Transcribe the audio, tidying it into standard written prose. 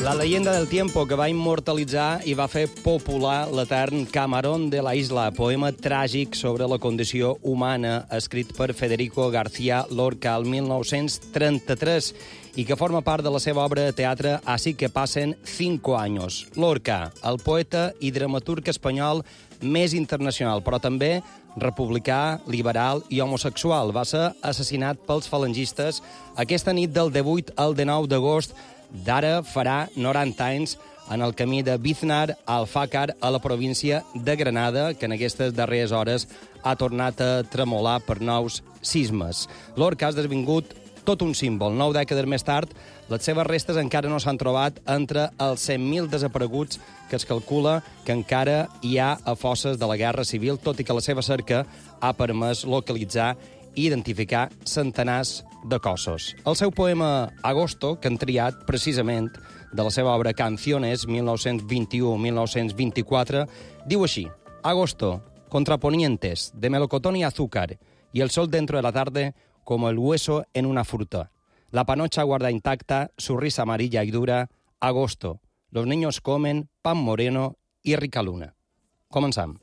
La leyenda del tiempo que va immortalitzar i va fer popular l'etern Camarón de la Isla, poema tràgic sobre la condició humana, escrit per Federico García Lorca el 1933 i que forma part de la seva obra de teatre Así que passen 5 años. Lorca, el poeta i dramaturg espanyol més internacional, però també republicà, liberal i homosexual. Va ser assassinat pels falangistes aquesta nit del 18 al 19 d'agost d'ara farà 90 anys en el camí de Biznar a Alfàcar, a la província de Granada, que en aquestes darreres hores ha tornat a tremolar per nous sismes. Lorca ha esdevingut tot un símbol. 9 dècades més tard, les seves restes encara no s'han trobat entre els 100.000 desapareguts que es calcula que encara hi ha a fosses de la Guerra Civil, tot i que la seva cerca ha permès localitzar i identificar centenars de cossos. El seu poema Agosto, que han triat precisament de la seva obra Canciones, 1921-1924, diu així: Agosto, contraponientes, de melocotón y azúcar, y el sol dentro de la tarde como el hueso en una fruta. La panocha guarda intacta su risa amarilla y dura. Agosto, los niños comen pan moreno y rica luna. Començam.